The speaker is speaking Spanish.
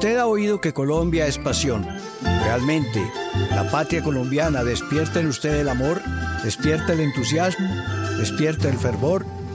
Usted ha oído que Colombia es pasión. Realmente, la patria colombiana despierta en usted el amor, despierta el entusiasmo, despierta el fervor.